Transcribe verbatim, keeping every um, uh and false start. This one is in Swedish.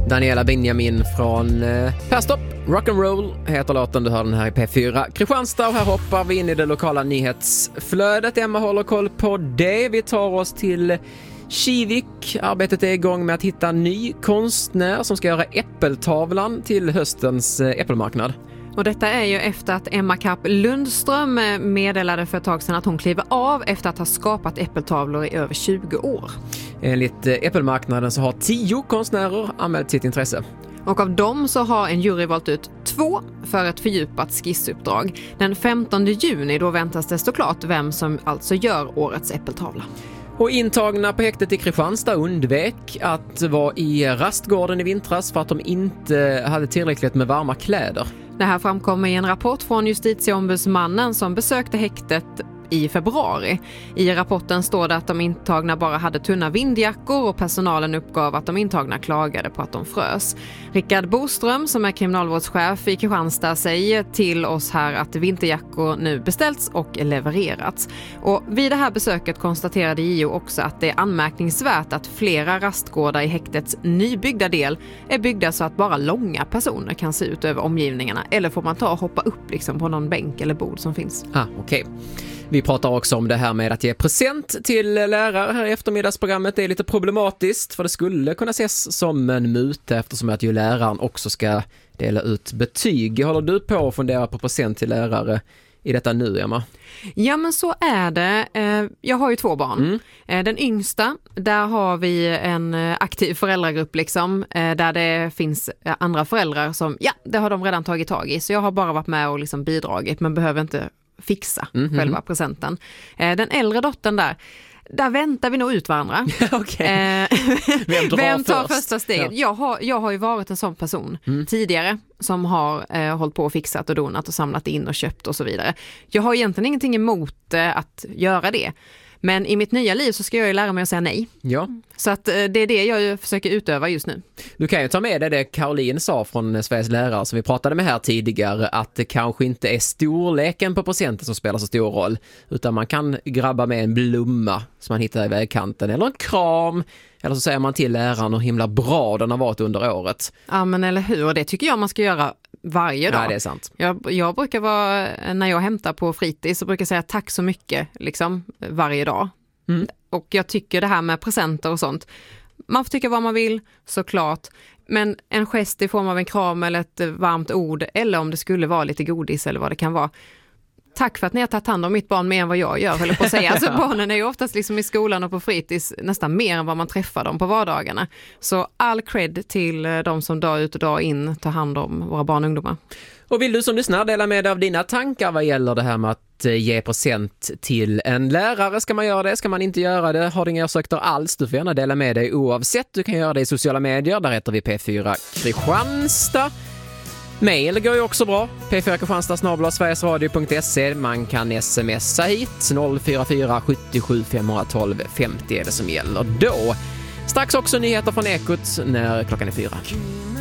Daniela Benjamin från eh, Perstopp. Rock'n'roll heter låten, du hör den här i P fyra Kristianstad, och här hoppar vi in i det lokala nyhetsflödet. Emma håller koll på det. Vi tar oss till Kivik. Arbetet är igång med att hitta en ny konstnär som ska göra äppeltavlan till höstens eh, äppelmarknad. Och detta är ju efter att Emma Kapp Lundström meddelade för ett tag sedan att hon kliver av efter att ha skapat äppeltavlor i över tjugo år. Enligt äppelmarknaden så har tio konstnärer anmält sitt intresse. Och av dem så har en jury valt ut två för ett fördjupat skissuppdrag. Den femtonde juni då väntas det stå klart vem som alltså gör årets äppeltavla. Och intagna på häktet i Kristianstad undvek att vara i rastgården i vintras för att de inte hade tillräckligt med varma kläder. Det här framkommer i en rapport från justitieombudsmannen som besökte häktet i februari. I rapporten står det att de intagna bara hade tunna vindjackor och personalen uppgav att de intagna klagade på att de frös. Rickard Boström som är kriminalvårdschef i Kristianstad säger till oss här att vinterjackor nu beställts och levererats. Och vid det här besöket konstaterade J O också att det är anmärkningsvärt att flera rastgårdar i häktets nybyggda del är byggda så att bara långa personer kan se ut över omgivningarna. Eller får man ta och hoppa upp liksom på någon bänk eller bord som finns. Ah, okej. Okay. Vi pratar också om det här med att ge present till lärare här i eftermiddagsprogrammet. Det är lite problematiskt för det skulle kunna ses som en muta eftersom att ju läraren också ska dela ut betyg. Håller du på att fundera på present till lärare i detta nu, Emma? Ja, men så är det. Jag har ju två barn. Mm. Den yngsta, där har vi en aktiv föräldragrupp liksom, där det finns andra föräldrar som, ja, det har de redan tagit tag i. Så jag har bara varit med och liksom bidragit, men behöver inte fixa mm-hmm. själva presenten. Den äldre dottern där, där väntar vi nog ut varandra. Okay. Vem, Vem tar först? första steget? Ja. Jag, har, jag har ju varit en sån person mm. tidigare som har eh, hållit på och fixat och donat och samlat in och köpt och så vidare. Jag har egentligen ingenting emot eh, att göra det. Men i mitt nya liv så ska jag ju lära mig att säga nej. Ja. Så att det är det jag ju försöker utöva just nu. Du kan ju ta med det, det Caroline sa från Sveriges lärare som vi pratade med här tidigare, att det kanske inte är storleken på presenten som spelar så stor roll, utan man kan grabba med en blomma som man hittar i vägkanten eller en kram, eller så säger man till läraren hur himla bra den har varit under året. Ja, men eller hur, och det tycker jag man ska göra varje dag. Ja, det är sant. Jag, jag brukar vara, när jag hämtar på fritids så brukar jag säga tack så mycket liksom varje dag. Mm. Och jag tycker det här med presenter och sånt, man får tycka vad man vill såklart, men en gest i form av en kram eller ett varmt ord, eller om det skulle vara lite godis eller vad det kan vara. Tack för att ni har tagit hand om mitt barn mer än vad jag gör, eller på att säga. Alltså barnen är ju oftast liksom i skolan och på fritids nästan mer än vad man träffar dem på vardagarna. Så all cred till de som dag ut och dag in tar hand om våra barn och ungdomar. Och vill du som lyssnar dela med dig av dina tankar vad gäller det här med att ge present till en lärare? Ska man göra det? Ska man inte göra det? Har du inga åsikter alls? Du får gärna dela med dig oavsett. Du kan göra det i sociala medier. Där heter vi P fyra Kristianstad. Mail går ju också bra. p fyra kristianstad snabel-a sverigesradio punkt se. Man kan smsa hit. noll fyra fyra sju sju fem ett två fem är det som gäller då. Strax också nyheter från Ekot när klockan är fyra.